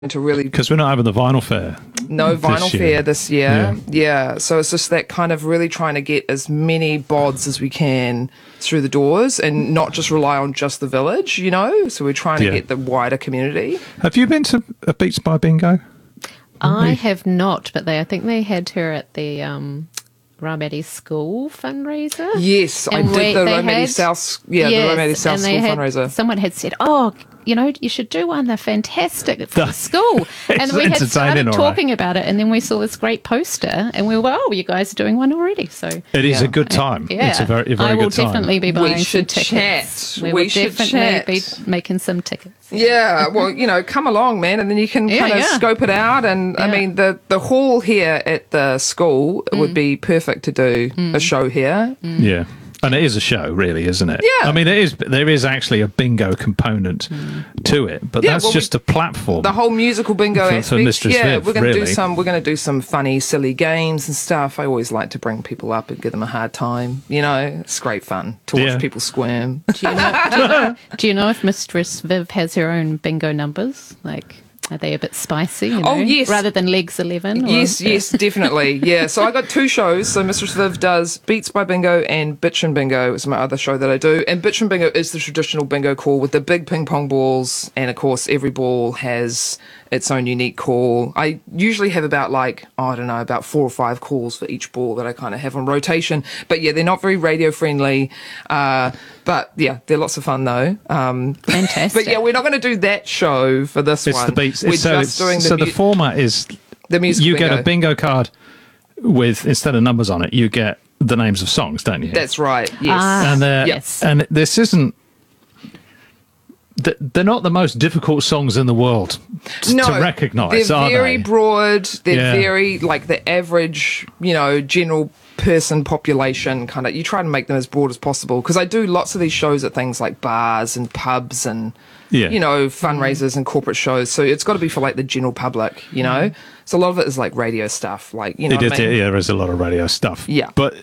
to really Because we're not having the vinyl fair. no vinyl this year. fair this year. Yeah. Yeah. So it's just that kind of really trying to get as many bods as we can through the doors and not just rely on just the village, you know? So we're trying to Yeah. get the wider community. Have you been to a Beats by Bingo? I have not, but I think they had her at the Raumati School fundraiser. Yes, I And did the they Raumati had- South, the Yes, Raumati South and School they had- fundraiser. Someone had said, "Oh, you know, you should do one. They're fantastic for the school." And It's we had entertaining, started all right. talking about it, and then we saw this great poster, and we were, "Oh, you guys are doing one already." So It is Yeah. a good time. yeah, It's a very, very I will good time. definitely be We buying should some tickets. chat. We We will should definitely chat. be making some tickets. Yeah, well, you know, come along, man, and then you can Yeah, kind of yeah. scope it out. And I Yeah. mean, the hall here at the school would be perfect to do a show here. Yeah. And it is a show, really, isn't it? Yeah. I mean, there is actually a bingo component to it, but Yeah, that's well, just a platform. The whole musical bingo For aspect. Mistress Yeah, Viv, we're going to really. We're going to do some funny, silly games and stuff. I always like to bring people up and give them a hard time. You know, it's great fun to watch Yeah. people squirm. Do you know if Mistress Viv has her own bingo numbers? Like, are they a bit spicy? You know, Oh, yes. Rather than legs 11? Or, Yes, definitely. Yeah, so I got two shows. So Mistress Viv does Beats by Bingo and Bitchin' Bingo is my other show that I do. And Bitchin' Bingo is the traditional bingo call with the big ping pong balls. And of course, every ball has its own unique call. I usually have about about 4 or 5 calls for each ball that I kind of have on rotation. But yeah, they're not very radio friendly. But yeah, they're lots of fun though. Fantastic. But yeah, we're not going to do that show for this it's one. the Beats. We're So, just doing the format is the music you bingo. get a bingo card with, instead of numbers on it, you get the names of songs, don't you? That's right. Yes. and yes. and this isn't. They're not the most difficult songs in the world to recognise, they're are very they? broad. They're Yeah. very like the average, you know, general person population kind of. You try to make them as broad as possible because I do lots of these shows at things like bars and pubs and Yeah. you know fundraisers and corporate shows. So it's got to be for like the general public, you know. So a lot of it is like radio stuff, like you know. It What is, I mean? yeah, there is a lot of radio stuff. Yeah. But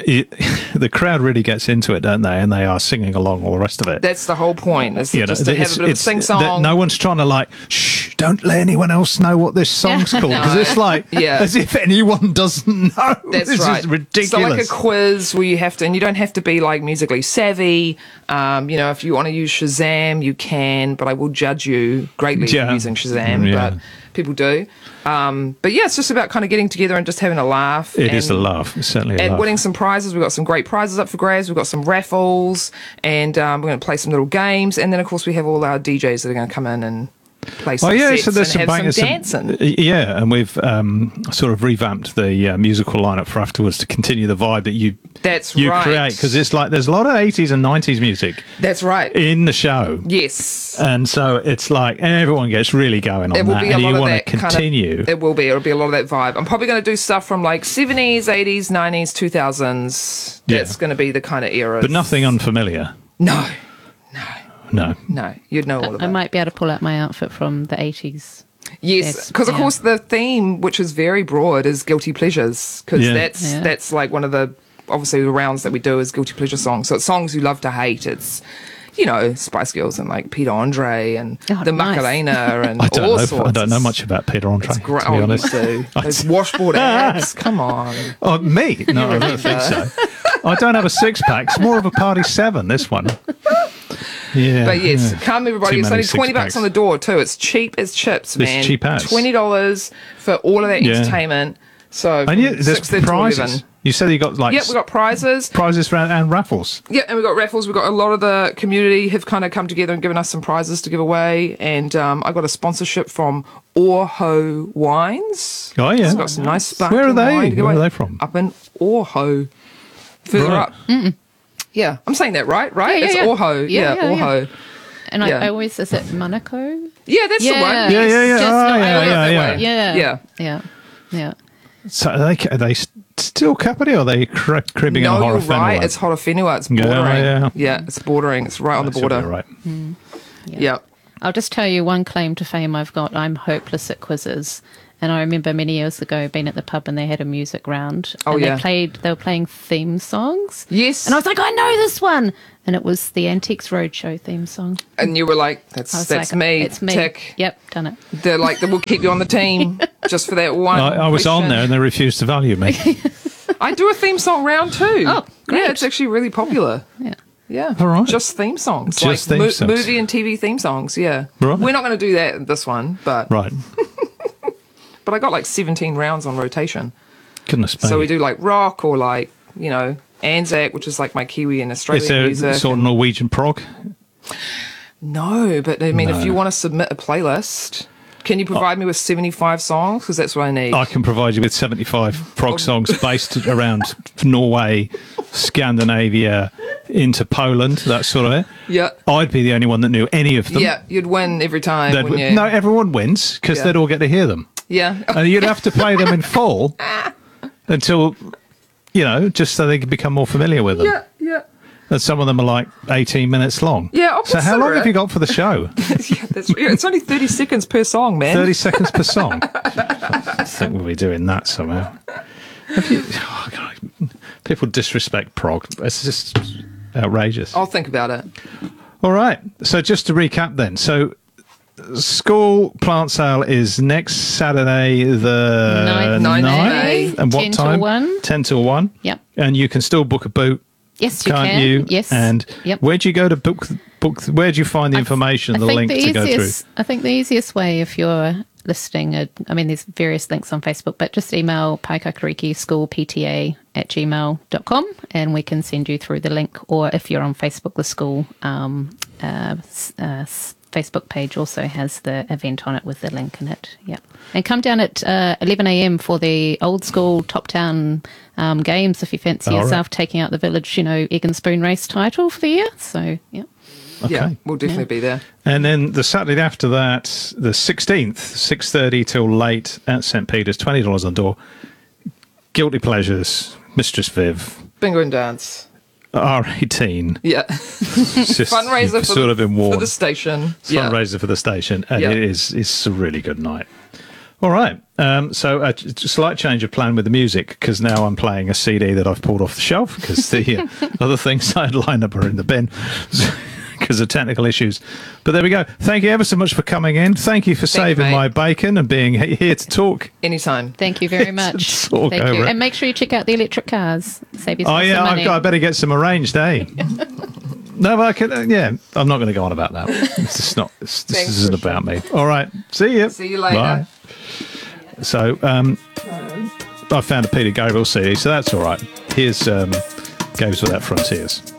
the crowd really gets into it, don't they? And they are singing along all the rest of it. That's the whole point. Is You know, just to have a bit of a sing song. No one's trying to like, shh, don't let anyone else know what this song's called. Because it's like, Yeah. as if anyone doesn't know. That's this right. is ridiculous. So like a quiz where you have to, and you don't have to be like musically savvy. You know, if you want to use Shazam, you can, but I will judge you greatly Yeah. for using Shazam. Yeah. But people do. But yeah, it's just about kind of getting together and just having a laugh. It is a laugh. It's certainly a And laugh. winning some prizes. We've got some great prizes up for grabs. We've got some raffles, and we're going to play some little games. And then, of course, we have all our DJs that are going to come in and play some sets so there's and have some bangers, dancing. Yeah, and we've sort of revamped the musical lineup for afterwards to continue the vibe that you That's you right. create, because it's like there's a lot of 80s and 90s music That's right. in the show. Yes. And so it's like everyone gets really going on It will that, be a and lot you of want to that kind of- continue. It will be. It'll be a lot of that vibe. I'm probably going to do stuff from like 70s, 80s, 90s, 2000s. Yeah. That's going to be the kind of era. But nothing unfamiliar. No, No. no. You'd know all of I it. might be able to pull out my outfit from the 80s. Yes, Yes, because of yeah. course the theme, which is very broad, is guilty pleasures. Because Yeah. Yeah. that's like one of the obviously the rounds that we do is guilty pleasure songs. So it's songs you love to hate. It's you know Spice Girls and like Peter Andre and Oh, the nice. Macarena and I don't all know. sorts. I don't know much about Peter Andre, It's great. to be Oh, honest. you do. Those washboard abs. Come on. Oh, me? No, I don't think so. I don't have a six-pack. It's more of a party 7, this one. Yeah. But yes, yeah. come everybody. Too It's many only $20 six-packs. on the door too. It's cheap as chips, man. cheap as. $20 for all of that Yeah. entertainment. So And yeah, from there's 6 to prizes. 11. You said you got like Yep, we got prizes. prizes for, and raffles. Yeah, and we've got raffles. We've got a lot of the community have kind of come together and given us some prizes to give away. And I got a sponsorship from Orho Wines. Oh, yeah. So I've got some nice sparkling Where are they? wine to give Where are away. they from? Up in Orho. Further Right. up. Yeah, I'm saying that right? Yeah, It's yeah. Orho. Yeah, Yeah, yeah, yeah. Orho. And Yeah. I always, is it Monaco? Yeah, that's the one. Yeah. Yeah, yeah, yeah. Just Oh, not- yeah, I yeah, love yeah. that way. Yeah. Yeah. Yeah. Yeah. So are they still Kapiti, or are they cribbing on No, you're Horowhenua? right. It's Horowhenua. It's Yeah, bordering. yeah. It's bordering. It's right on the That should be border. right. Yeah. I'll just tell you one claim to fame I've got. I'm hopeless at quizzes. And I remember many years ago being at the pub and they had a music round. Oh, and yeah. They were playing theme songs. Yes. And I was like, I know this one. And it was the Antiques Roadshow theme song. And you were like, I was that's like, me. It's me. Tick. Yep, done it. They're like, we'll keep you on the team just for that one. I was on question. there and they refused to value me. I do a theme song round too. Oh, great. Yeah, it's actually really popular. Yeah. Yeah. All right. Just theme songs. Just like theme songs. movie and TV theme songs, yeah. Right. We're not going to do that in this one, but Right. I got like 17 rounds on rotation. Goodness me. So we do like rock or like, Anzac, which is like my Kiwi and Is Australian there music. sort of Norwegian prog? No, but I mean, No. if you want to submit a playlist, can you provide me with 75 songs? Because that's what I need. I can provide you with 75 Oh. prog songs based around Norway, Scandinavia, into Poland, that sort of it. Yeah. I'd be the only one that knew any of them. Yeah, you'd win every time. They'd- Wouldn't you? No, everyone wins because Yeah. they'd all get to hear them. Yeah. And you'd have to play them in full until, just so they can become more familiar with them. Yeah. And some of them are like 18 minutes long. Yeah, I'll So how consider long it. have you got for the show? It's only 30 seconds per song, man. 30 seconds per song. I think we'll be doing that somehow. Oh, God, people disrespect prog. It's just outrageous. I'll think about it. All right. So just to recap then. So school plant sale is next Saturday the Ninth 9th. And what 10 till time? 1. 10 till 1. Yep. And you can still book a boot, Yes, you can't can. you? Yes. And Yep. where'd you go to book? Where'd you find the information, the link to go through? I think the easiest way, if you're listening, there's various links on Facebook, but just email Paikakariki School PTA at gmail.com and we can send you through the link. Or if you're on Facebook, the school Facebook page also has the event on it with the link in it. Yeah. And come down at 11 a.m. for the old school Top Town games if you fancy All right. yourself taking out the village, egg and spoon race title for the year. So, yeah. Yeah, Okay. we'll definitely be there. And then the Saturday after that, the 16th, 6:30 till late at St. Peter's, $20 on door. Guilty Pleasures, Mistress Viv, Bingo and dance. R18. Yeah. It's just, Fundraiser you've for, sort of been for warned. the station. It's fundraiser for the station, and Yeah. it's a really good night. All right, so a slight change of plan with the music because now I'm playing a CD that I've pulled off the shelf because the other things I had lined up are in the bin because of technical issues. But there we go. Thank you ever so much for coming in. Thank you for saving mate. my bacon and being here to talk. Anytime. Thank you very much. talk Thank over you. it. And make sure you check out the electric cars. Save yourself Oh yeah, some money. I better get some arranged, eh? No, but I can. I'm not going to go on about that. This Thanks isn't for about me. All right, see you. See you later. Bye. So, I found a Peter Gabriel CD, so that's all right. Here's Games Without Frontiers.